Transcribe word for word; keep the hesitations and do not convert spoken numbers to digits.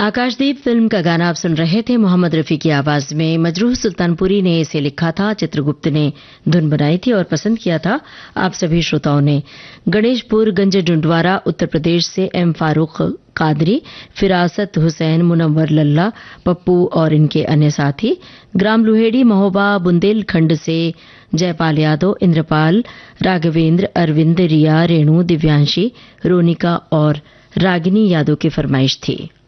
आकाशदीप film का गाना आप सुन रहे थे मोहम्मद रफी की आवाज में। मजरूह सुल्तानपुरी ने इसे लिखा था, चित्रगुप्त ने धुन बनाई थी और पसंद किया था आप सभी श्रोताओं ने। गणेशपुर गंज डुंडवारा उत्तर प्रदेश से एम फारूक कादरी, फिरासत हुसैन, मुनव्वर लल्ला, पप्पू और इनके अन्य साथी। ग्राम लुहेड़ी महोबा बुंदेलखंड से जयपाल यादव, इंद्रपाल, राघवेंद्र, अरविंद, रिया, रेणु, दिव्यांशी, रोनिका और रागिनी यादव की फरमाइश थी।